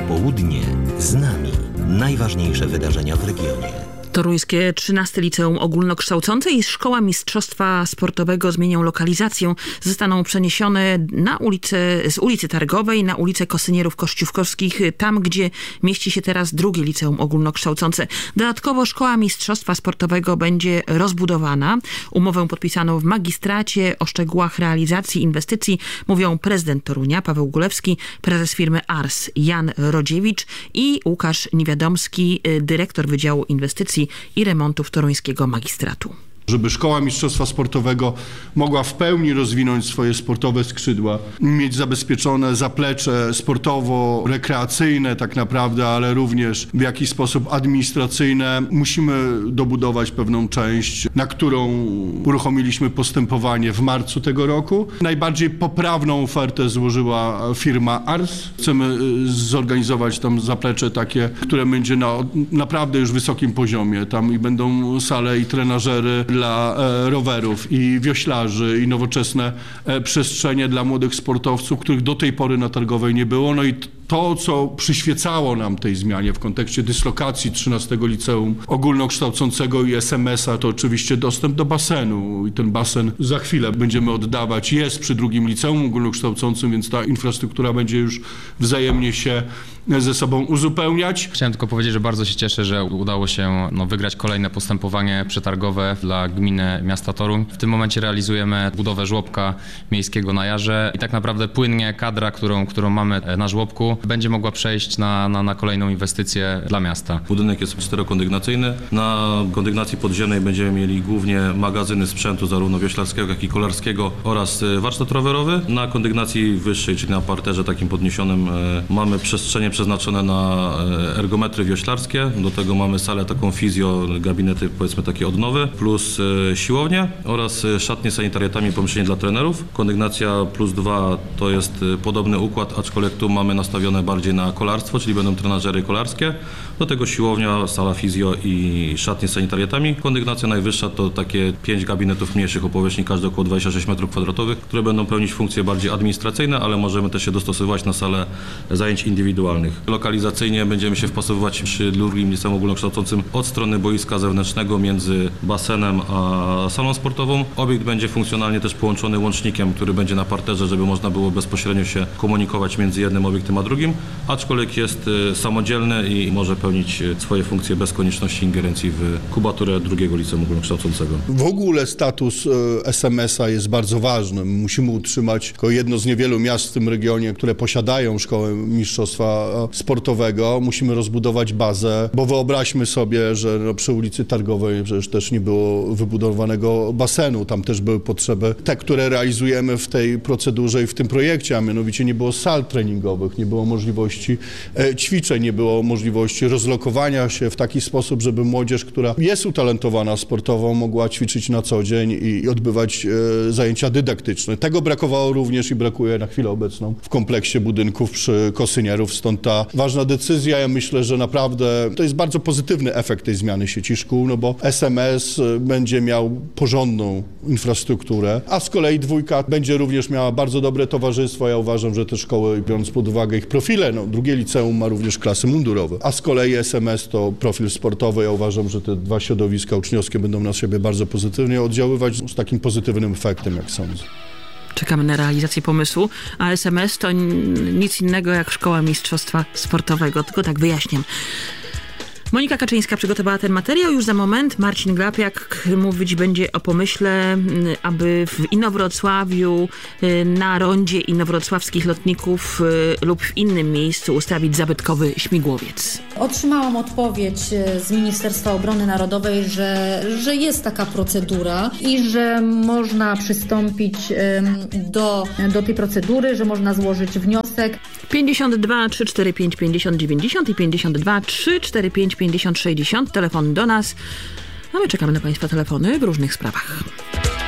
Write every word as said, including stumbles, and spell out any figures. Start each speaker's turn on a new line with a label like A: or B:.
A: popołudnie z nami. Najważniejsze wydarzenia w regionie.
B: Toruńskie trzynaste Liceum Ogólnokształcące i Szkoła Mistrzostwa Sportowego zmienią lokalizację. Zostaną przeniesione na ulicę, z ulicy Targowej na ulicę Kosynierów Kościuszkowskich, tam gdzie mieści się teraz drugie Liceum Ogólnokształcące. Dodatkowo Szkoła Mistrzostwa Sportowego będzie rozbudowana. Umowę podpisano w magistracie. O szczegółach realizacji inwestycji mówią prezydent Torunia Paweł Gulewski, prezes firmy Ars Jan Rodziewicz i Łukasz Niewiadomski, dyrektor Wydziału Inwestycji i Remontów Toruńskiego Magistratu.
C: Żeby Szkoła Mistrzostwa Sportowego mogła w pełni rozwinąć swoje sportowe skrzydła, mieć zabezpieczone zaplecze sportowo-rekreacyjne tak naprawdę, ale również w jakiś sposób administracyjne, musimy dobudować pewną część, na którą uruchomiliśmy postępowanie w marcu tego roku. Najbardziej poprawną ofertę złożyła firma Ars. Chcemy zorganizować tam zaplecze takie, które będzie na naprawdę już wysokim poziomie. Tam i będą sale i trenażery dla e, rowerów i wioślarzy i nowoczesne e, przestrzenie dla młodych sportowców, których do tej pory na Targowej nie było. No i to, co przyświecało nam tej zmianie w kontekście dyslokacji trzynastego Liceum Ogólnokształcącego i es em es a, to oczywiście dostęp do basenu. I ten basen za chwilę będziemy oddawać. Jest przy drugim Liceum Ogólnokształcącym, więc ta infrastruktura będzie już wzajemnie się ze sobą uzupełniać.
D: Chciałem tylko powiedzieć, że bardzo się cieszę, że udało się no, wygrać kolejne postępowanie przetargowe dla gminy miasta Toruń. W tym momencie realizujemy budowę żłobka miejskiego na Jarze i tak naprawdę płynnie kadra, którą, którą mamy na żłobku, będzie mogła przejść na, na, na kolejną inwestycję dla miasta.
E: Budynek jest czterokondygnacyjny. Na kondygnacji podziemnej będziemy mieli głównie magazyny sprzętu zarówno wioślarskiego, jak i kolarskiego oraz warsztat rowerowy. Na kondygnacji wyższej, czyli na parterze takim podniesionym, mamy przestrzenie przeznaczone na ergometry wioślarskie. Do tego mamy salę taką fizjo, gabinety powiedzmy takie odnowy, plus siłownię oraz szatnie sanitariatami, pomieszczenie dla trenerów. Kondygnacja plus dwa to jest podobny układ, aczkolwiek tu mamy nastawione bardziej na kolarstwo, czyli będą trenażery kolarskie. Do tego siłownia, sala fizjo i szatnie z sanitariatami. Kondygnacja najwyższa to takie pięć gabinetów mniejszych o powierzchni każde około dwadzieścia sześć metrów kwadratowych, które będą pełnić funkcje bardziej administracyjne, ale możemy też się dostosować na salę zajęć indywidualnych. Lokalizacyjnie będziemy się wpasowywać przy drugim Liceum Ogólnokształcącym od strony boiska zewnętrznego między basenem a salą sportową. Obiekt będzie funkcjonalnie też połączony łącznikiem, który będzie na parterze, żeby można było bezpośrednio się komunikować między jednym obiektem a drugim, aczkolwiek jest samodzielny i może pełnić swoje funkcje bez konieczności ingerencji w kubaturę drugiego Liceum Ogólnokształcącego.
C: W ogóle status es em es a jest bardzo ważny. Musimy utrzymać jako jedno z niewielu miast w tym regionie, które posiadają Szkołę Mistrzostwa Sportowego. Musimy rozbudować bazę, bo wyobraźmy sobie, że no, przy ulicy Targowej przecież też nie było wybudowanego basenu. Tam też były potrzeby, te, które realizujemy w tej procedurze i w tym projekcie, a mianowicie nie było sal treningowych, nie było możliwości e, ćwiczeń, nie było możliwości rozlokowania się w taki sposób, żeby młodzież, która jest utalentowana sportowo, mogła ćwiczyć na co dzień i, i odbywać e, zajęcia dydaktyczne. Tego brakowało również i brakuje na chwilę obecną w kompleksie budynków przy Kosynierów, stąd ta ważna decyzja. Ja myślę, że naprawdę to jest bardzo pozytywny efekt tej zmiany sieci szkół, no bo es em es będzie miał porządną infrastrukturę, a z kolei dwójka będzie również miała bardzo dobre towarzystwo. Ja uważam, że te szkoły, biorąc pod uwagę ich profile, no drugie liceum ma również klasy mundurowe, a z kolei es em es to profil sportowy. Ja uważam, że te dwa środowiska uczniowskie będą na siebie bardzo pozytywnie oddziaływać z takim pozytywnym efektem, jak sądzę.
B: Czekamy na realizację pomysłu, a es em es to nic innego jak Szkoła Mistrzostwa Sportowego, tylko tak wyjaśniam. Monika Kaczyńska przygotowała ten materiał. Już za moment Marcin Glapiak mówić będzie o pomyśle, aby w Inowrocławiu na rondzie inowrocławskich lotników lub w innym miejscu ustawić zabytkowy śmigłowiec.
F: Otrzymałam odpowiedź z Ministerstwa Obrony Narodowej, że, że jest taka procedura i że można przystąpić do, do tej procedury, że można złożyć wniosek.
B: pięćdziesiąt dwa trzy cztery pięć pięćdziesiąt dziewięćdziesiąt i pięćdziesiąt dwa trzy cztery pięć pięćdziesiąt sześćdziesiąt. Telefon do nas. A my czekamy na Państwa telefony w różnych sprawach.